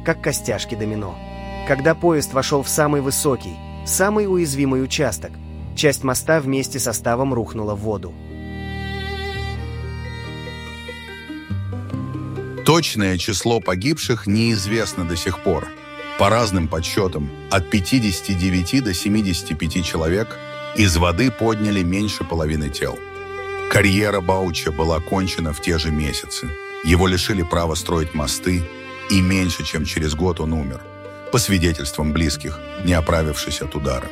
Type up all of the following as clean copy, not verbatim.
как костяшки домино. Когда поезд вошел в самый высокий, самый уязвимый участок, часть моста вместе с составом рухнула в воду. Точное число погибших неизвестно до сих пор. По разным подсчетам, от 59 до 75 человек из воды подняли меньше половины тел. Карьера Бауча была окончена в те же месяцы. Его лишили права строить мосты, и меньше чем через год он умер, по свидетельствам близких, не оправившись от удара.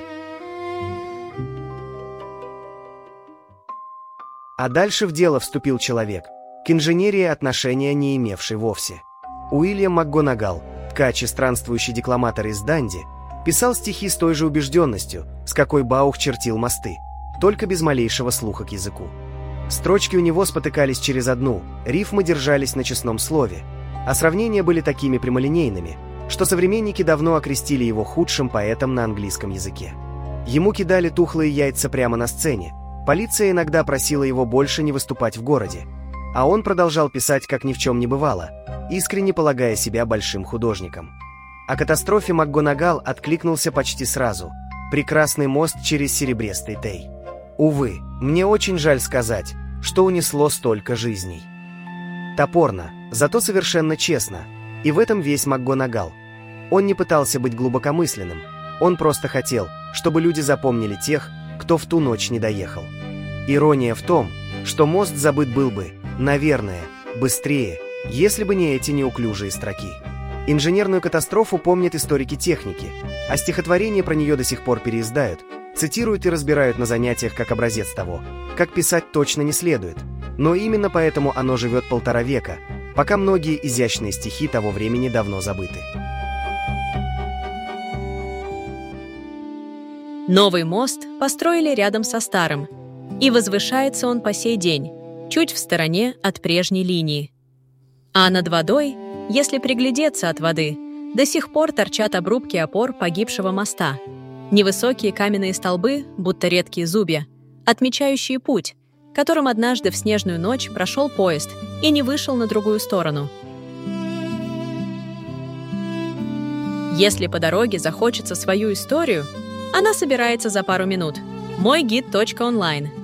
А дальше в дело вступил человек, к инженерии отношения не имевший вовсе. Уильям МакГонагал, ткач и странствующий декламатор из Данди, писал стихи с той же убежденностью, с какой Баух чертил мосты, только без малейшего слуха к языку. Строчки у него спотыкались через одну, рифмы держались на честном слове, а сравнения были такими прямолинейными, что современники давно окрестили его худшим поэтом на английском языке. Ему кидали тухлые яйца прямо на сцене, полиция иногда просила его больше не выступать в городе, а он продолжал писать, как ни в чем не бывало, искренне полагая себя большим художником. О катастрофе МакГонагал откликнулся почти сразу: «Прекрасный мост через серебристый Тей». Увы, мне очень жаль сказать, что унесло столько жизней. Топорно, зато совершенно честно, и в этом весь МакГонагал. Он не пытался быть глубокомысленным, он просто хотел, чтобы люди запомнили тех, кто в ту ночь не доехал. Ирония в том, что мост забыт был бы, наверное, быстрее, если бы не эти неуклюжие строки. Инженерную катастрофу помнят историки техники, а стихотворения про нее до сих пор переиздают, цитируют и разбирают на занятиях как образец того, как писать точно не следует. Но именно поэтому оно живет 1,5 века, пока многие изящные стихи того времени давно забыты. Новый мост построили рядом со старым, и возвышается он по сей день, чуть в стороне от прежней линии. А над водой, если приглядеться от воды, до сих пор торчат обрубки опор погибшего моста. Невысокие каменные столбы, будто редкие зубья, отмечающие путь, которым однажды в снежную ночь прошел поезд и не вышел на другую сторону. Если по дороге захочется свою историю, она собирается за пару минут. Мойгид.онлайн.